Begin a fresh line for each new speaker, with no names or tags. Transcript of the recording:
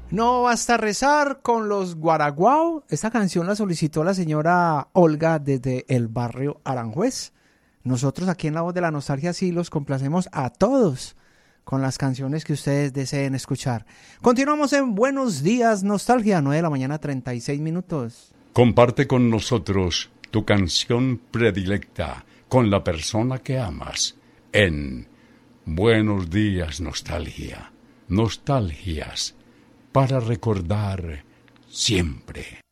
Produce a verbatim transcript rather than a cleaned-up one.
No basta rezar con los Guaraguao. Esta canción la solicitó la señora Olga desde el barrio Aranjuez. Nosotros aquí en La Voz de la Nostalgia sí los complacemos a todos con las canciones que ustedes deseen escuchar. Continuamos en Buenos Días Nostalgia, nueve de la mañana, treinta y seis minutos.
Comparte con nosotros tu canción predilecta con la persona que amas en Buenos Días Nostalgia. Nostalgias para recordar siempre.